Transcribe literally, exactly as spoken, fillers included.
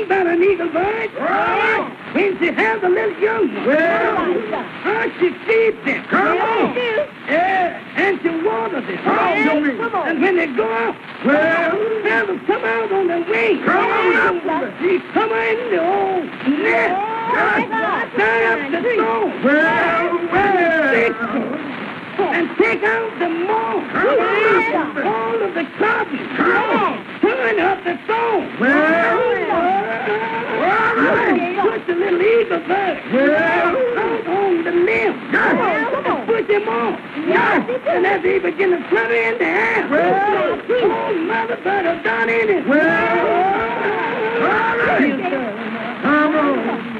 about an eagle bird. Well. When she has a little young one. Well. How she feeds them. Come on. Yeah, and she waters them. Come on, Jimmy. Come on. And when they go out, Well. have them come out on their wings. Come on. Well. She come in the old nest. Oh, tie up the stone. Well, well. And take out the mold. Come on. All of the cotton. Come on. Turn up the stone. Well. Put the little eagle bird Well. out on the limb. Yes. And put him on. Yes. And as he begin to flutter in the air, Well. oh, mother bird have done in it. Well. All right. Come on.